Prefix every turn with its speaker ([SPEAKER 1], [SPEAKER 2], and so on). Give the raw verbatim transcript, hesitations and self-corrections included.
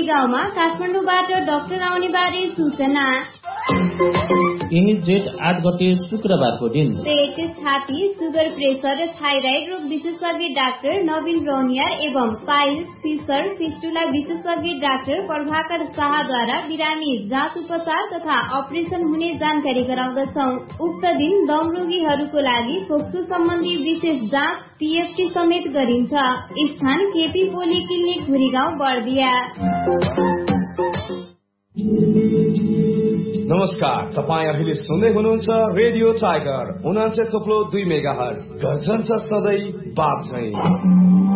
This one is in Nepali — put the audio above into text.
[SPEAKER 1] घुरिगाउँमा काठमाडौँबाट डाक्टर आउने बारे सूचना।
[SPEAKER 2] यही जेठ आठ गते शुक्रबारको दिन
[SPEAKER 1] पेट, छाती, सुगर, प्रेसर र थाइराइड रोग विशेषज्ञ डाक्टर नवीन रौनियार एवं पाइल्स, फिसर, फिस्टुला विशेषज्ञ डाक्टर प्रभाकर शाहद्वारा बिरामी जाँच उपचार तथा अपरेसन हुने जानकारी गराउँदछौ। उक्त दिन दम रोगीहरूको लागि फोक्सो सम्बन्धी विशेष जाँच पीएफटी समेत गरिन्छ। स्थान केपी पोली क्लिनिक घुरिगाउँ बर्दिया।
[SPEAKER 3] नमस्कार, तपाईँ अहिले सुन्दै हुनुहुन्छ रेडियो टाइगर उनान्सय थोप्लो दुई मेगा हर्ज। गर्जन छ सधैँ बाप चाहिँ।